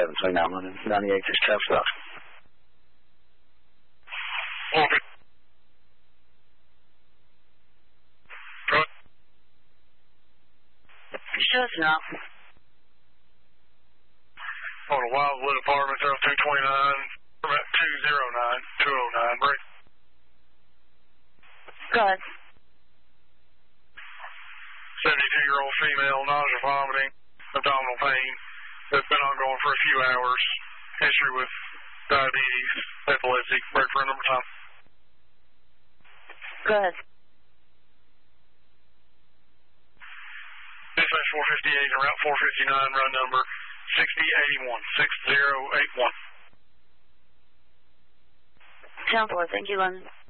between now and 98, just tough stuff. Sure enough. On the Wildwood Apartments, 229, 209, break. Go ahead. 72-year-old female, nausea, vomiting, abdominal pain. That's been ongoing for a few hours. History with diabetes, epilepsy. Break for a number of times. Go ahead. Dispatch 458 and Route 459, run number 6081, 6081. 10-4, thank you, London.